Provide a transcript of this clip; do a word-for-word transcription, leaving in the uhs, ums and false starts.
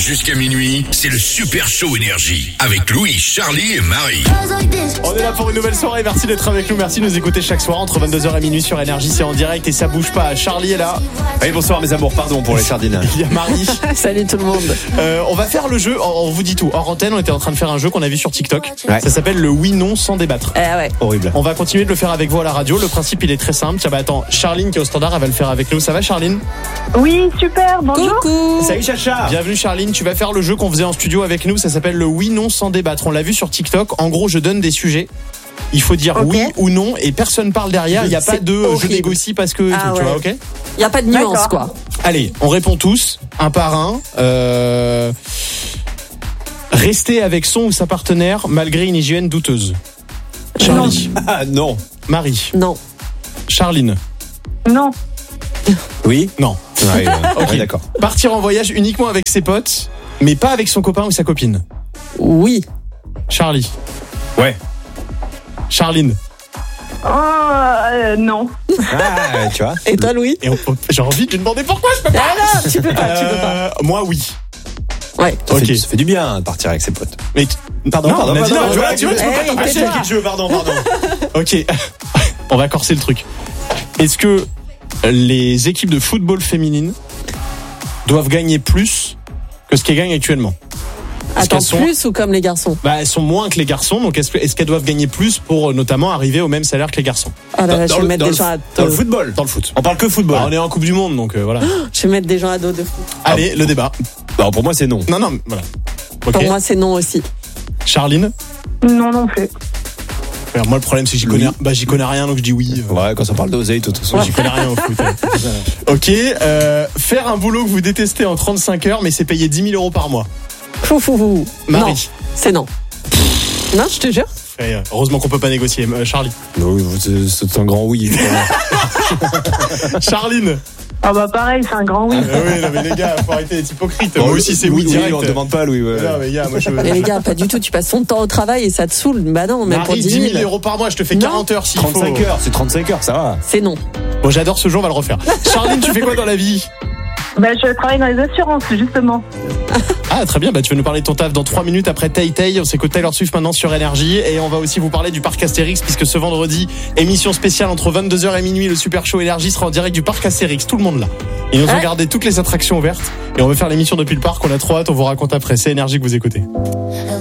Jusqu'à minuit, c'est le Super Show Énergie avec Louis, Charlie et Marie. On est là pour une nouvelle soirée, merci d'être avec nous, merci de nous écouter chaque soir entre vingt-deux heures et minuit sur Énergie, c'est en direct et ça bouge pas. Charlie est là. Oui, bonsoir mes amours, pardon pour les sardines. Il y a Marie. Salut tout le monde. Euh, on va faire le jeu, on vous dit tout. Hors antenne, on était en train de faire un jeu qu'on a vu sur TikTok. Ouais. Ça s'appelle le oui-non sans débattre. Eh ouais. Horrible. On va continuer de le faire avec vous à la radio. Le principe, il est très simple. Tiens, bah attends, Charline qui est au standard, elle va le faire avec nous. Ça va, Charline? Oui, super, bonjour. Coucou. Salut Chacha. Bienvenue, Charline. Tu vas faire le jeu qu'on faisait en studio avec nous. Ça s'appelle le oui-non sans débattre. On l'a vu sur TikTok. En gros, je donne des sujets. Il faut dire Ok. oui ou non et personne parle derrière. Il n'y a pas C'est de euh, je horrible. négocie parce que. Ah tout, tu ouais. vois, ok? Il y a pas de nuance D'accord. quoi. Allez, on répond tous, un par un. Euh... Rester avec son ou sa partenaire malgré une hygiène douteuse. Charlie. Ah non. Marie. Non. Charline. Non, Oui. Non. Ouais, Ok. ouais, d'accord. Partir en voyage uniquement avec ses potes, mais pas avec son copain ou sa copine. Oui. Charlie. Ouais. Charline. oh, euh, non. Ah, tu vois. Et toi Louis? Et on- on- j'ai envie de lui demander pourquoi je peux pas. Ah non, tu peux pas, tu peux pas. Euh, moi, oui. Ouais. Ça, Ok. fait, ça fait du bien de partir avec ses potes. Mais t- Pardon, non, pardon, on a dit pardon, non, tu vois, pardon, tu vois, tu peux Eh, pas il t'empêcher t'aide avec pas. le jeu, pardon, pardon. Ok, on va corser le truc. Est-ce que les équipes de football féminines doivent gagner plus que ce qu'elles gagnent actuellement? Est-ce Attends, qu'elles sont- plus ou comme les garçons? Bah, elles sont moins que les garçons, donc est-ce, que- est-ce qu'elles doivent gagner plus pour euh, notamment arriver au même salaire que les garçons? Ah là là, je Dans vais le- mettre dans des le- gens à Dans le dos. football. Dans le foot. On parle que football. Bah, on est en Coupe du Monde, donc euh, voilà. Je vais mettre des gens à dos de fou. Allez, le débat. Non, pour moi c'est non. Non, non, voilà. Ok. Pour moi, c'est non aussi. Charline. Non, non plus. Alors, moi, le problème, c'est que j'y Oui. connais, bah, j'y connais rien, donc je dis oui. Euh, Ouais, quand ça parle d'oseille, de toute façon. J'y connais rien au foot. Ok, euh, faire un boulot que vous détestez en trente-cinq heures, mais c'est payé dix mille euros par mois. Fou fou fou. Marie. Non, c'est non. Non, je te jure. Et, euh, heureusement qu'on peut pas négocier. Euh, Charlie. Non, c'est, c'est un grand oui. Charline. Ah bah pareil, c'est un grand oui. Ah oui, non, mais les gars, faut arrêter d'être hypocrite. Bon, Moi aussi, c'est oui, oui, direct. on demande pas Louis. Ouais. Non, mais gars, moi je. Mais les gars, pas du tout. Tu passes ton temps au travail et ça te saule. Bah non, même pour Marie, dix dix mille mille. euros par mois, je te fais Non. quarante heures s'il faut. trente-cinq heures, c'est trente-cinq heures, ça va. C'est non. Bon, j'adore ce jeu, on va le refaire. Charline, tu fais quoi dans la vie? Bah je travaille dans les assurances, justement. Ah, très bien, bah tu vas nous parler de ton taf dans trois minutes après Tay Tay. On s'écoute Taylor Swift maintenant sur Énergie. Et on va aussi vous parler du parc Astérix, puisque ce vendredi, émission spéciale entre vingt-deux heures et minuit, le Super Show Énergie sera en direct du parc Astérix. Tout le monde là. Ils nous ont Ouais. gardé toutes les attractions ouvertes. Et on veut faire l'émission depuis le parc. On a trop hâte, on vous raconte après. C'est Énergie que vous écoutez.